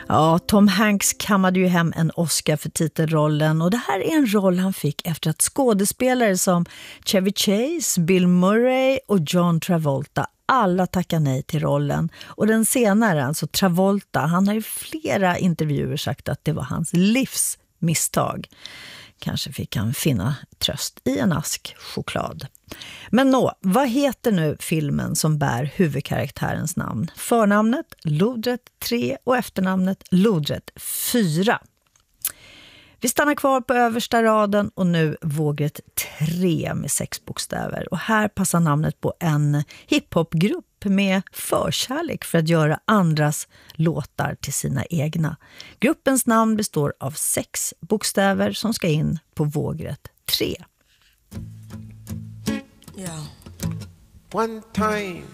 Ja, Tom Hanks kammade ju hem en Oscar för titelrollen och det här är en roll han fick efter att skådespelare som Chevy Chase, Bill Murray och John Travolta alla tackar nej till rollen. Och den senare, alltså Travolta, han har i flera intervjuer sagt att det var hans livs misstag. Kanske fick han finna tröst i en ask choklad. Men vad heter nu filmen som bär huvudkaraktärens namn? Förnamnet Lodret 3 och efternamnet Lodret 4. Vi stannar kvar på översta raden och nu vågret 3 med 6 bokstäver. Och här passar namnet på en hiphopgrupp med förkärlek för att göra andras låtar till sina egna. Gruppens namn består av 6 bokstäver som ska in på vågret 3. Yeah. One time